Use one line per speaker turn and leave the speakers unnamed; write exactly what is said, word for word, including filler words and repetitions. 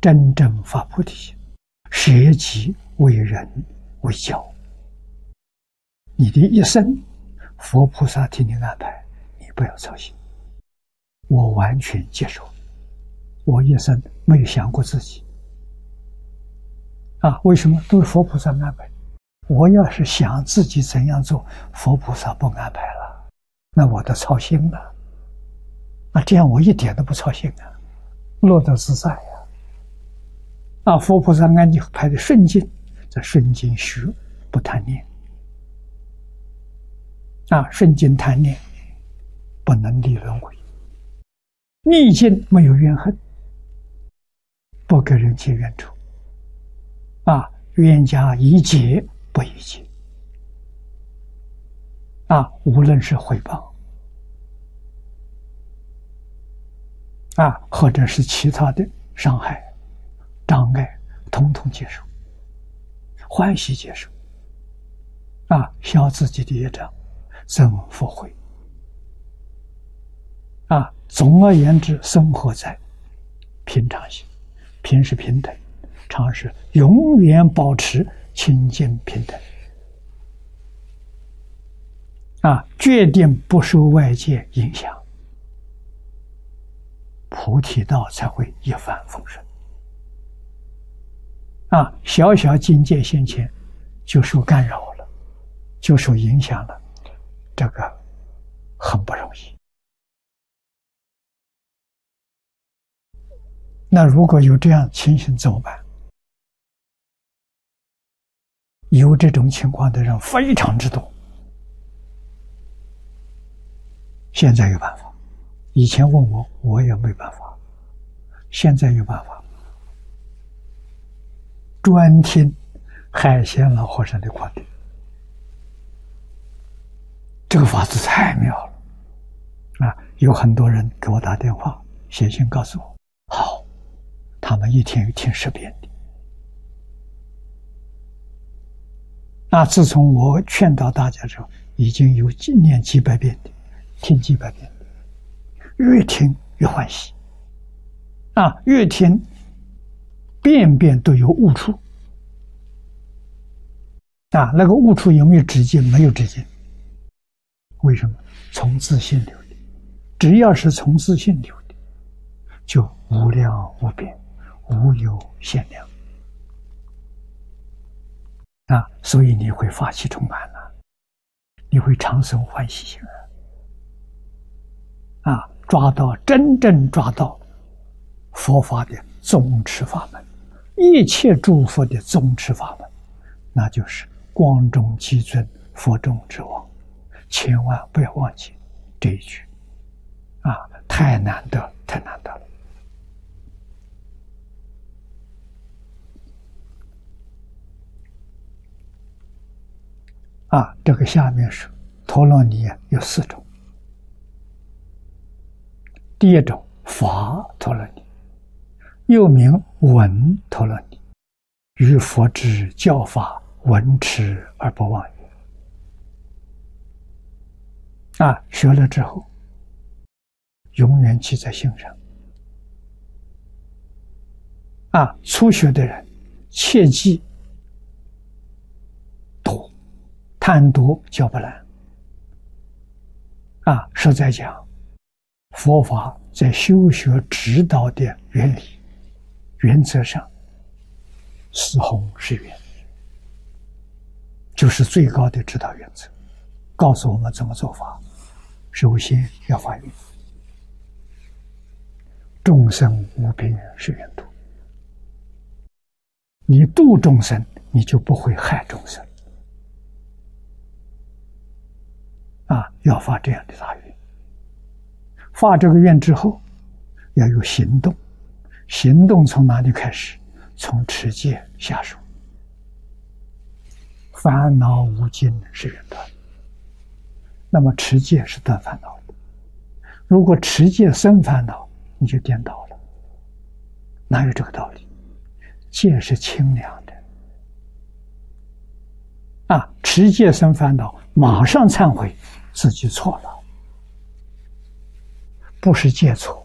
真正发菩提心，舍己为人为教。你的一生，佛菩萨替你安排，你不要操心。我完全接受，我一生没有想过自己。啊，为什么都是佛菩萨安排？我要是想自己怎样做，佛菩萨不安排了，那我都操心了。啊，这样我一点都不操心啊，乐得自在呀。啊，佛菩萨安排的顺境，在顺境学，不贪念。啊，顺境贪念，不能离轮回。逆境没有怨恨，不跟人结怨仇。啊，冤家宜解不宜结。啊，无论是诽谤，啊，或者是其他的伤害、障碍，统统接受，欢喜接受。啊，消自己的业障，增福慧。啊，总而言之，生活在平常心，平是平等，常是永远保持清净平等。啊，决定不受外界影响，菩提道才会一帆风顺。啊，小小境界现前就受干扰了，就受影响了，这个很不容易。那如果有这样情形怎么办？有这种情况的人非常之多。现在有办法，以前问我，我也没办法。现在有办法，专听海鲜老和尚的观点，这个法子太妙了啊！有很多人给我打电话、写信告诉我，好，他们一天有听十遍的。那自从我劝导大家之后，已经有念几百遍的，听几百遍的，越听越欢喜。啊，越听遍遍都有悟处。啊，那个悟处有没有止境？没有止境。为什么？从自性流的，只要是从自性流的，就无量无边，无有限量。啊，所以你会发起充满了，你会长生欢喜心啊！啊，抓到真正抓到佛法的宗持法门，一切诸佛的宗持法门，那就是光中极尊，佛中之王。千万不要忘记这一句啊，太难得，太难得了。啊，这个下面是陀罗尼有四种。第一种法陀罗尼，又名闻陀罗尼，于佛之教法闻持而不忘也。啊，学了之后，永远记在心上。啊，初学的人切记读，贪读教不来。啊，实在讲，佛法在修学指导的原理、原则上，四弘誓愿，就是最高的指导原则，告诉我们怎么做法。首先要发愿，众生无边誓愿度。你度众生，你就不会害众生。啊，要发这样的大愿。发这个愿之后，要有行动。行动从哪里开始？从持戒下手。烦恼无尽是愿断。那么持戒是断烦恼的。如果持戒生烦恼，你就颠倒了。哪有这个道理？戒是清凉的。啊，持戒生烦恼，马上忏悔，自己错了。不是戒错，